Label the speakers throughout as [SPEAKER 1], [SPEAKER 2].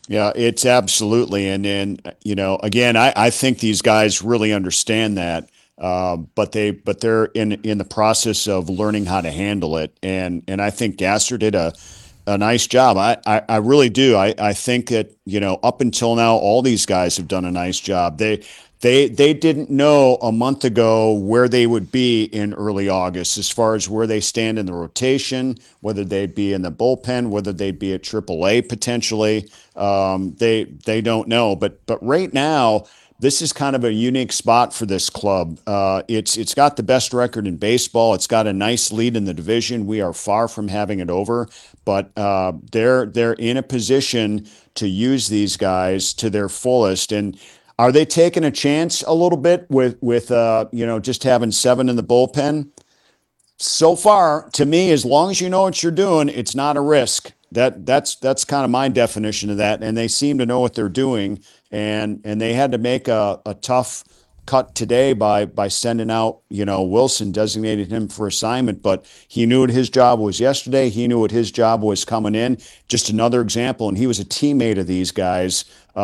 [SPEAKER 1] Yeah, it's absolutely. And then, again, I think these guys really understand that. But they're in the process of learning how to handle it. And I think Gasser did a nice job. I really do. I think that, up until now, all these guys have done a nice job. They didn't know a month ago where they would be in early August as far as where they stand in the rotation, whether they'd be in the bullpen, whether they'd be at AAA potentially. They don't know. But right now, this is kind of a unique spot for this club. It's got the best record in baseball. It's got a nice lead in the division. We are far from having it over, but they're in a position to use these guys to their fullest. And are they taking a chance a little bit with just having seven in the bullpen? So far, to me, as long as you know what you're doing, it's not a risk. That's kind of my definition of that. And they seem to know what they're doing. And they had to make a tough cut today by sending out, Wilson, designated him for assignment, but he knew what his job was yesterday. He knew what his job was coming in. Just another example, and he was a teammate of these guys.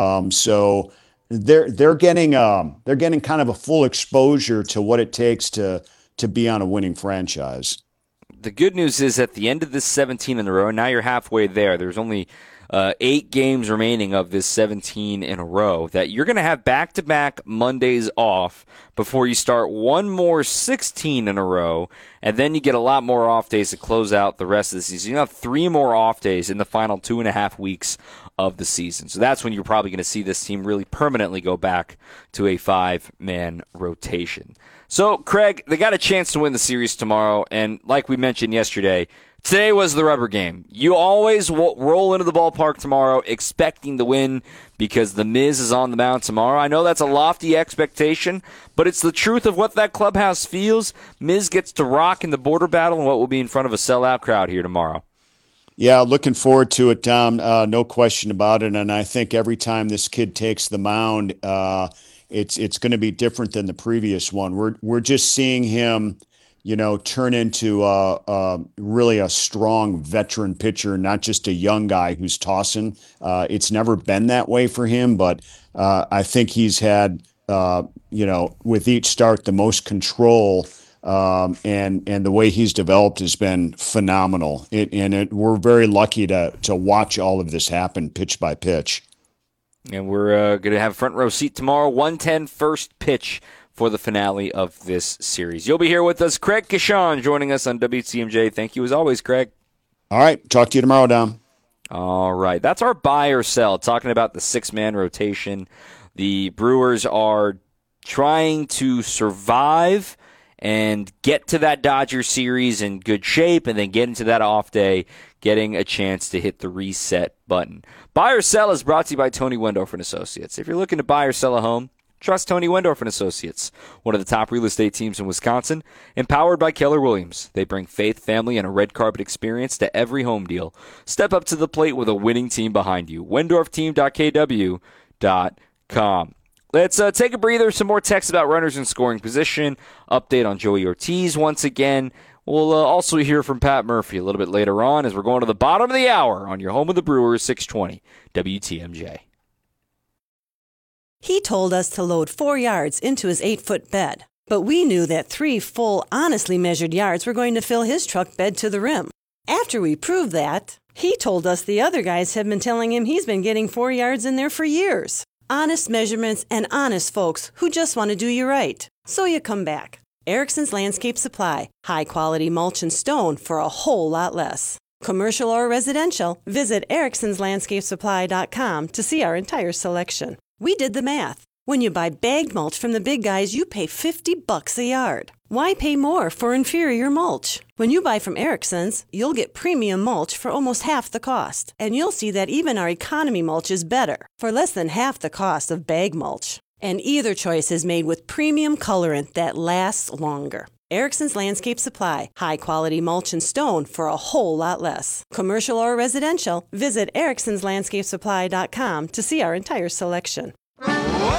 [SPEAKER 1] So they're getting kind of a full exposure to what it takes to be on a winning franchise.
[SPEAKER 2] The good news is at the end of this 17 in a row, now you're halfway there. There's only 8 games remaining of this 17 in a row, that you're going to have back-to-back Mondays off before you start one more 16 in a row, and then you get a lot more off days to close out the rest of the season. You have 3 more off days in the final 2.5 weeks of the season. So that's when you're probably going to see this team really permanently go back to a 5-man rotation. So, Craig, they got a chance to win the series tomorrow, and like we mentioned yesterday, today was the rubber game. You always roll into the ballpark tomorrow expecting to win because the Miz is on the mound tomorrow. I know that's a lofty expectation, but it's the truth of what that clubhouse feels. Miz gets to rock in the border battle and what will be in front of a sellout crowd here tomorrow.
[SPEAKER 1] Yeah, looking forward to it, Tom. No question about it. And I think every time this kid takes the mound, it's going to be different than the previous one. We're just seeing him, turn into really a strong veteran pitcher, not just a young guy who's tossing. It's never been that way for him, but I think he's had, with each start, the most control. And the way he's developed has been phenomenal. We're very lucky to watch all of this happen pitch by pitch.
[SPEAKER 2] And we're going to have a front row seat tomorrow, 1:10 first pitch for the finale of this series. You'll be here with us, Craig Kashan, joining us on WTMJ. Thank you as always, Craig.
[SPEAKER 1] All right. Talk to you tomorrow, Dom.
[SPEAKER 2] All right. That's our buy or sell, talking about the 6-man rotation. The Brewers are trying to survive and get to that Dodgers series in good shape and then get into that off day, getting a chance to hit the reset button. Buy or sell is brought to you by Tony Wendorf and Associates. If you're looking to buy or sell a home, trust Tony Wendorf and Associates, one of the top real estate teams in Wisconsin, empowered by Keller Williams. They bring faith, family, and a red carpet experience to every home deal. Step up to the plate with a winning team behind you. WendorfTeam.kw.com. Let's take a breather. Some more text about runners in scoring position. Update on Joey Ortiz once again. We'll also hear from Pat Murphy a little bit later on as we're going to the bottom of the hour on your home of the Brewers, 620 WTMJ.
[SPEAKER 3] He told us to load 4 yards into his 8-foot bed, but we knew that 3 full, honestly measured yards were going to fill his truck bed to the rim. After we proved that, he told us the other guys have been telling him he's been getting 4 yards in there for years. Honest measurements and honest folks who just want to do you right. So you come back. Erickson's Landscape Supply. High-quality mulch and stone for a whole lot less. Commercial or residential, visit ericksonslandscapesupply.com to see our entire selection. We did the math. When you buy bagged mulch from the big guys, you pay $50 a yard. Why pay more for inferior mulch? When you buy from Erickson's, you'll get premium mulch for almost half the cost. And you'll see that even our economy mulch is better, for less than half the cost of bag mulch. And either choice is made with premium colorant that lasts longer. Erickson's Landscape Supply. High-quality mulch and stone for a whole lot less. Commercial or residential, visit ericksonslandscapesupply.com to see our entire selection.